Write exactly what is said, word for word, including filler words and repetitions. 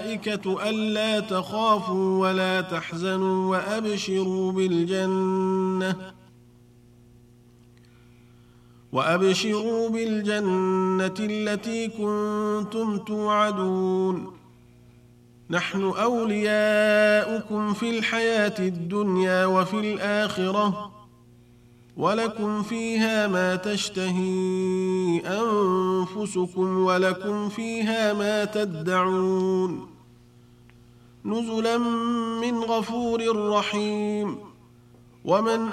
الملائكة ألا تخافوا ولا تحزنوا وأبشروا بالجنة وأبشروا بالجنة التي كنتم توعدون نحن أولياؤكم في الحياة الدنيا وفي الآخرة ولكم فيها ما تشتهي أنفسكم ولكم فيها ما تدعون نزلا من غفور رحيم ومن